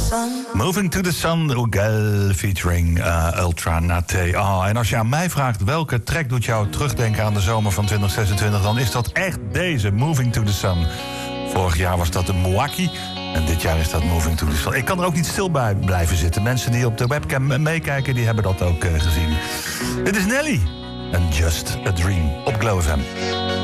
Moving to the Sun, Ugel featuring Ultra Nate. En als je aan mij vraagt welke track doet jou terugdenken aan de zomer van 2026... dan is dat echt deze, Moving to the Sun. Vorig jaar was dat de Milwaukee en dit jaar is dat Moving to the Sun. Ik kan er ook niet stil bij blijven zitten. Mensen die op de webcam meekijken, die hebben dat ook gezien. Dit is Nelly en Just a Dream op Glow FM.